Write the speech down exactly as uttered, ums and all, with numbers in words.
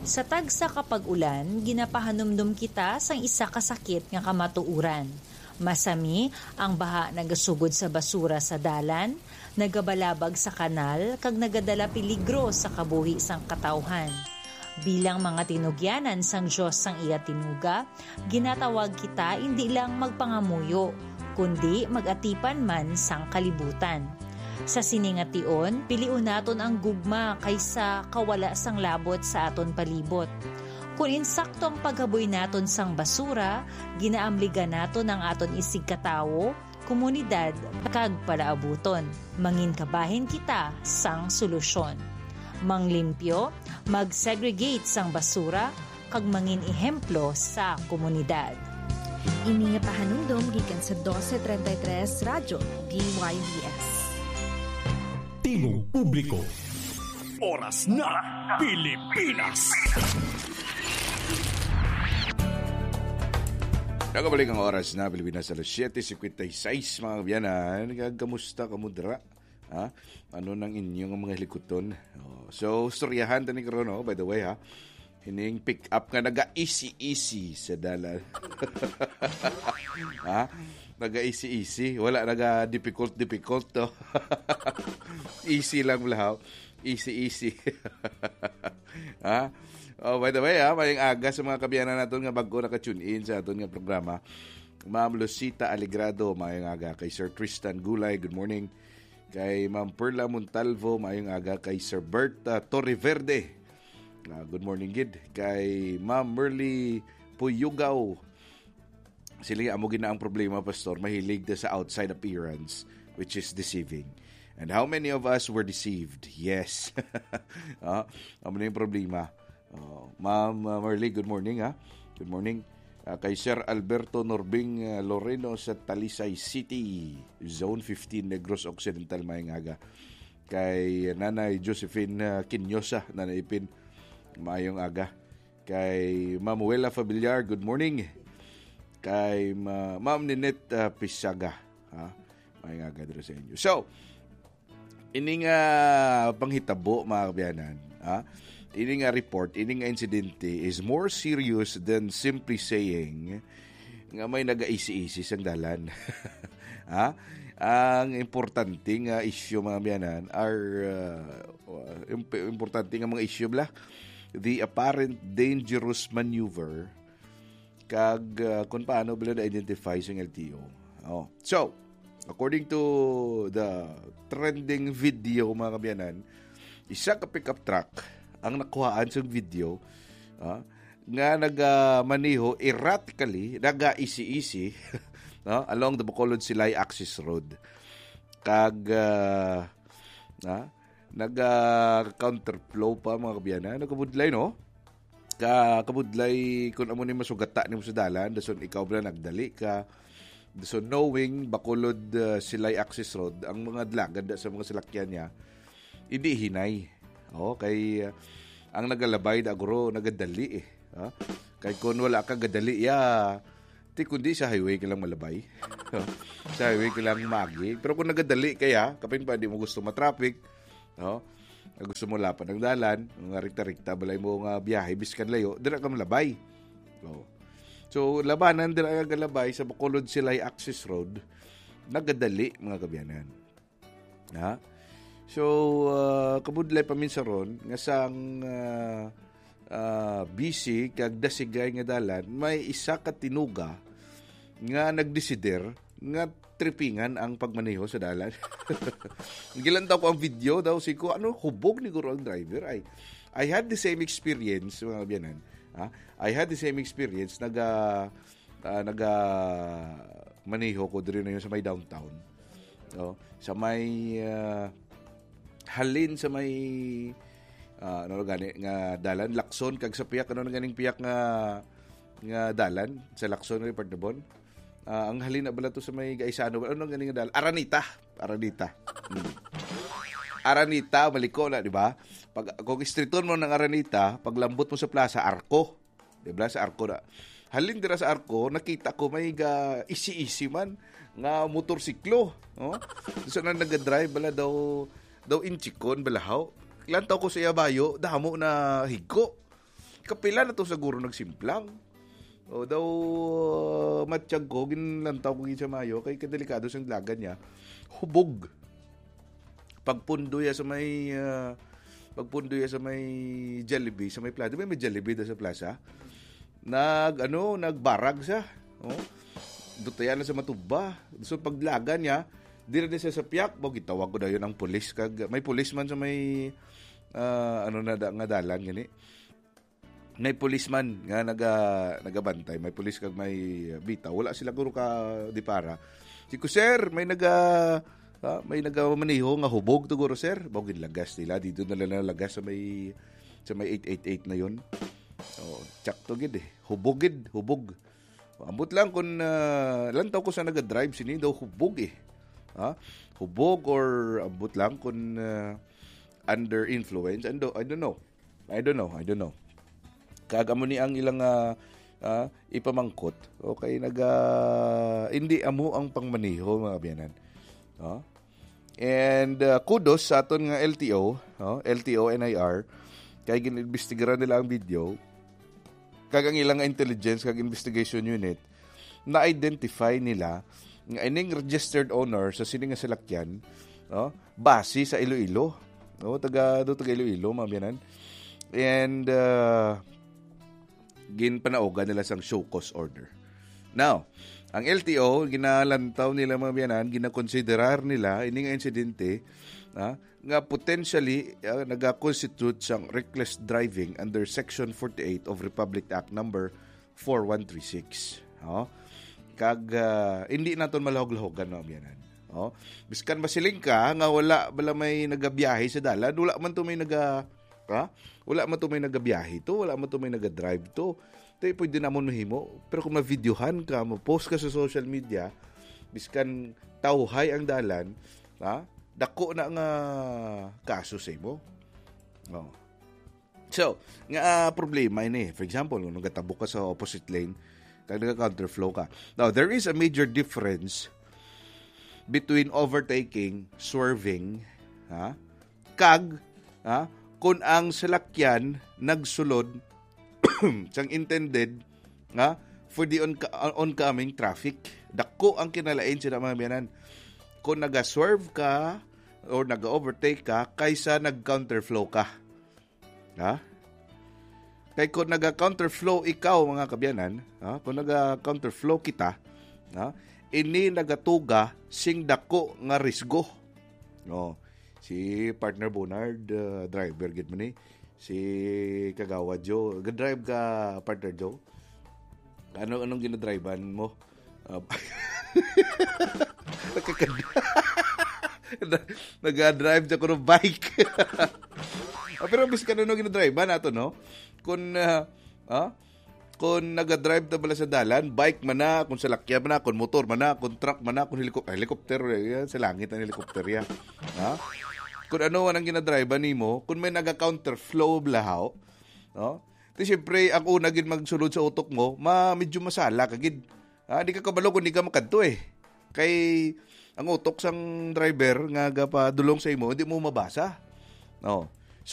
Sa tagsa kapag ulan, ginapahanumdum kita sang isa kasakit nga kamatuuran. Masami ang baha nagasugod sa basura sa dalan, nagabalabag sa kanal, kag nagadala peligro sa kabuhi sang katawhan. Bilang mga tinugyanan sang Diyos sang iya tinuga, ginatawag kita hindi lang magpangamuyo, kundi magatipan man sang kalibutan. Sa siningation, piliun naton ang gugma kaysa kawala sang labot sa aton palibot. Kung insakto ang paghaboy naton sang basura, ginaamligan naton ang aton isig katawo, komunidad, kag palaabuton. Mangin kabahin kita sang solusyon. Manglimpyo, mag-segregate sang basura, kag mangin ehemplo sa komunidad. Ini nga pahanumdom gikan sa twelve thirty-three Radyo D Y B S. Tingog Publiko. Oras na Pilipinas. Nakabalik ang oras na Pilipinas alas seven fifty-six mga kabiyanan. Kamusta kamudra? Ha? Ano nang inyong mga likuton? Oh, so, storyahan tani karon, oh, by the way ha. Hining pick up nga naga-easy-easy sa dalan. Ha? Naga-easy-easy. Wala naga-difficult-difficult to. Easy lang lahaw. Easy-easy. Ha? Oh, by the way, ha, mayang aga sa mga kabiyanan natin nga bago naka-tune in sa aton nga programa. Ma'am Lucita Alegrado, mayang aga. Kay Sir Tristan Gulay, good morning. Kay Ma'am Perla Montalvo, mayang aga. Kay Sir Bert uh, Torreverde, uh, good morning, gid. Kay Ma'am Merly Puyugaw, sila amo gina ang problema, Pastor, mahilig na sa outside appearance, which is deceiving. And how many of us were deceived? Yes. uh, amo na yung problema. Uh, Ma'am uh, Marley, good morning ha. Good morning. Uh, kay Sir Alberto Norbing uh, Loreno sa Talisay City, Zone fifteen, Negros Occidental, mayang aga. Kay Nanay Josephine uh, Kinyosa, Nanay Ipin, mayong aga. Kay Ma'am Wela Fabiliar, good morning. Kay Ma- Ma'am Ninette uh, Pisaga, ha? Mayong aga dito sa inyo. So, ining uh, panghitabo mga kabiyanan, ha? Ining nga report, ining nga insidente is more serious than simply saying nga may naga-isi-isi sang dalan. Ha? Ang importante nga issue mga biyanan are uh, importante nga mga issue bla, the apparent dangerous maneuver kag uh, kung paano bala na-identify sa L T O. Oh. So, according to the trending video mga kabiyanan, isa ka pickup truck ang nakuhaan sa video, uh, nga nagmaniho uh, erratically, naga-isi-isi uh, along the Bacolod Silay Access Road. Kag uh, uh, naga-counterflow pa mga kabiyanan. Nagkabudlay, no? Ka kabudlay kung amo ni masugata ni mo sa dalan, dason ikaw bala nagdali ka. So knowing Bacolod uh, Silay Access Road, ang mga dlagad sa mga salakyan niya, hindi hinay. Oh, kay uh, ang nagalabay da aguro nagadali eh. Ha? Kay kun wala ka gadali ya, ti kundi sa highway ka lang malabay. Sa highway ka lang magi. Pero kung nagadali kaya, kapin pa di mo gusto matraffic, no? Gusto mo lapan ng dalan, nga rikta-rikta balay mo nga biyahe biskan layo, dira ka malabay. Oh. So labanan dira ka galabay sa Bacolod Silay Access Road, nagadali mga kabiyanan. Ha? So, uh, kabudlay pa minsan ron, nga sang uh, uh, busy, kag dasigay nga dalan, may isa ka tinuga nga nagdesider nga tripingan ang pagmaneho sa dalan. Gilantaw ko ang video daw, si ko, ano, hubog ni guro ang driver. Ay, I had the same experience, mga kabiyanan. Ha? I had the same experience, naga, uh, naga maneho ko dito na yun sa may downtown. No? Sa may... Uh, halin sa may uh, ano gani nga dalan Lacson kag sa piyak ano ganing piyak nga nga dalan sa Lacson ri Pardabon. Uh, ang halin na bala to sa may Gaisano ano ganing nga dalan Aranita, Aranita. Hmm. Aranita maliko na di ba? Pag kung streeton mo ng Aranita, paglambot mo sa plaza Arco, di ba sa Arco na. Halin dira sa Arco, nakita ko may ga isi-isi man nga motorsiklo, oh. So na nag-drive bala daw daw inchikon balahaw. Lantaw ko sa Yabayo, damo na higko. kapila na to siguro nagsimplang. O daw uh, matiyag ko, ginlantaw ko sa mayo, kay kadelikado siyang lagan niya. Hubog. Pagpundoy sa may, uh, pagpundoy sa may Jollibee, sa may plaza, may may Jollibee da sa plaza, nag, ano, nagbarag siya. O, dutayan na sa matuba. So, paglagan niya, di na din siya sa piyak, mo, gitawag ko na yun ang pulis. Kag, may policeman sa may, uh, ano na, nga dalan, gani. May policeman nga naga nagabantay, may pulis kag may bita. Wala sila guro ka di para. Si ko sir, may naga ha, may naga maniho nga hubog to guro sir. Bawgin lagas nila dito na lang lagas sa may sa may eight eighty-eight na yon. Oh, tsak to gid eh. Hubog gid, hubog. Ambot lang kun uh, lantaw ko sa naga-drive sini daw hubog eh. Ha? Hubog or ambot lang kun uh, under influence. I don't, I don't know. I don't know. I don't know. Kagamo ni ang ilang uh, uh, ipamangkot. Okay, naga uh, hindi amo ang pangmaniho mga biyanan. Uh, and uh, kudos sa aton nga L T O, uh, L T O N I R, kay ginimbestigaran nila ang video. Kag ang ilang intelligence kag investigation unit na identify nila nga ining registered owner sa sini nga salakyan, uh, base sa Iloilo. No, taga do taga Iloilo mga biyanan. And uh, ginpanaogan nila sang show cause order. Now, ang L T O, ginalantaw nila mga biyanan, ginakonsiderar nila ining insidente ah, nga potentially uh, naga-constitute sang reckless driving under Section forty-eight of Republic Act number forty-one thirty-six. Oh. Kag uh, hindi naton malahog-lahogan mga biyanan. Oh. Biskan masiling ka nga wala bala may nagabiyahe sa dalan, wala man to may naga ha? Wala man to may nagabiyahe to, wala man to may naga-drive to. Tayo pwede namon mahimo. Pero kung ma-videohan ka, ma-post ka sa social media, biskan tawhay ang dalan, ha? Dako na nga kaso sa imo. Oh. So, nga uh, problema ini. For example, kung nagatabok ka sa opposite lane, kag nag-counterflow ka. Now, there is a major difference between overtaking, swerving, ha? Kag, ha? Kung ang salakyan nagsulod sang intended nga for the on- oncoming traffic. Dako ang kinalain sila mga biyanan. Kung naga-swerve ka or naga-overtake ka kaysa nag-counterflow ka. Ha? Kaya kung naga-counterflow ikaw mga kabyanan, ha? Kung naga-counterflow kita, ha? Ini nagatuga sing dako nga risgo. No. Si partner Bonard, uh, driver, gid mo ni. Si Kagawa Joe. Ga-drive ka, partner Joe? Ano, anong ginadrivean mo? Uh, Nag-drive siya ko ng bike. Pero bis ka na nung ginadrivean nato, no? Kung, uh, uh, kung nag-drive na bala sa dalan, bike man na, kung salakyan man na, kung motor man na, kung truck man na, kung helicopter, helicopter, yan, sa langit ang helicopter yan. Ha? Kung ano man ang ginadrive nimo, kung may naga-counterflow blahaw, no? Di siyempre, ang una gid magsulod sa utok mo, ma medyo masala kagid. Ah, di ka kabalo kung di ka makadto eh. Kay ang utok sang driver nga gapadulong sa imo, hindi mo mabasa. No.